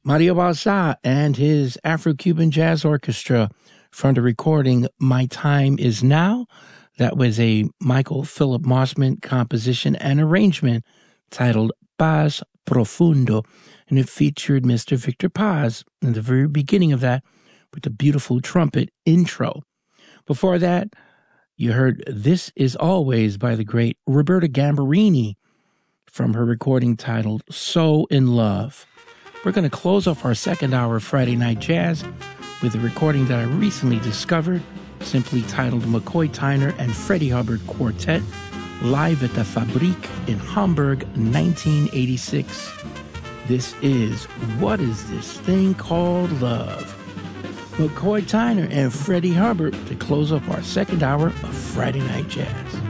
Mario Balza and his Afro-Cuban Jazz Orchestra from the recording My Time Is Now. That was a Michael Philip Mossman composition and arrangement titled Paz Profundo, and it featured Mr. Victor Paz in the very beginning of that with the beautiful trumpet intro. Before that, you heard This Is Always by the great Roberta Gambarini from her recording titled So in Love. We're going to close off our second hour of Friday Night Jazz with a recording that I recently discovered, simply titled McCoy Tyner and Freddie Hubbard Quartet, live at the Fabrik in Hamburg, 1986. This is What Is This Thing Called Love? McCoy Tyner and Freddie Hubbard to close up our second hour of Friday Night Jazz.